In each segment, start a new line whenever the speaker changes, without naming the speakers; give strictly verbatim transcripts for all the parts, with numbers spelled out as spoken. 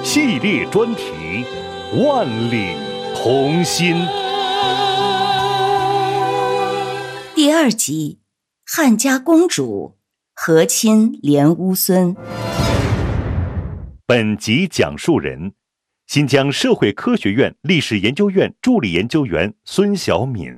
系列专题《万里同心》
第二集：汉家公主和亲连乌孙。
本集讲述人：新疆社会科学院历史研究院助理研究员孙晓敏。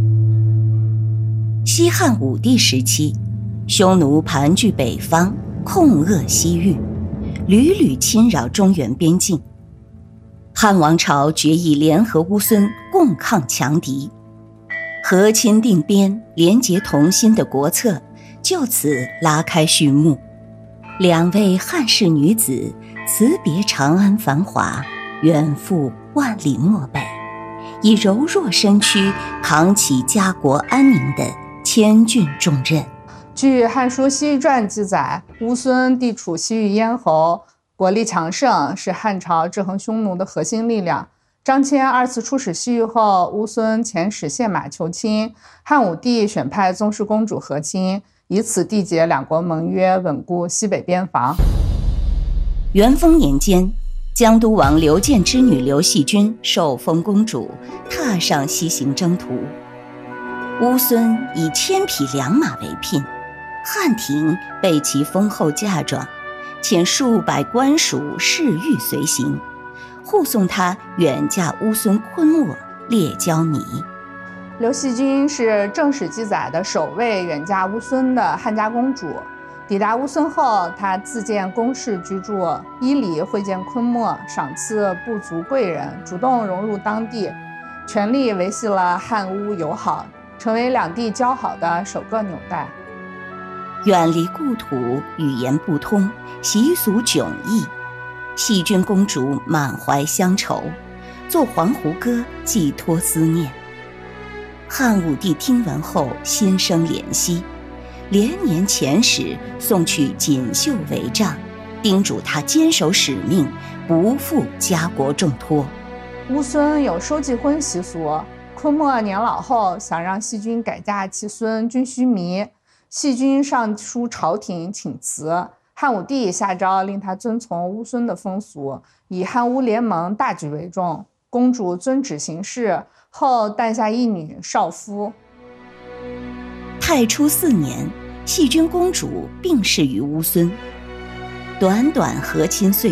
西汉武帝时期，匈奴盘踞北方，控扼西域，屡屡侵扰中原边境。汉王朝决意联合乌孙共抗强敌，和亲定边、联结同心的国策就此拉开序幕。两位汉氏女子辞别长安繁华，远赴万里漠北，以柔弱身躯扛起家国安宁的千钧重任。
据《汉书·西域传》记载，乌孙地处西域咽喉，国力强盛，是汉朝制衡匈奴的核心力量。张骞二次出使西域后，乌孙遣使献马求亲，汉武帝选派宗室公主和亲，以此缔结两国盟约，稳固西北边防。
元丰年间，江都王刘建之女刘细君受封公主，踏上西行征途。乌孙以千匹良马为聘，汉庭被其丰厚嫁妆，遣数百官属侍御随行，护送他远嫁乌孙昆漠列交米。
刘细君是正史记载的首位远嫁乌孙的汉家公主。抵达乌孙后，她自建宫室居住，依礼会见昆漠，赏赐部族贵人，主动融入当地，全力维系了汉乌友好，成为两地交好的首个纽带。
远离故土，语言不通，习俗迥异，细君公主满怀乡愁，作黄胡歌寄托思念。汉武帝听闻后心生怜惜，连年遣使送去锦绣帷帐，叮嘱他坚守使命，不负家国重托。
乌孙有收继婚习俗，昆漠年老后想让细君改嫁其孙君须弥，细君上书朝廷请辞，汉武帝下诏令他遵从乌孙的风俗，以汉乌联盟大局为重。公主遵旨行事后，诞下一女少夫。
太初四年，细君公主病逝于乌孙。短短和亲岁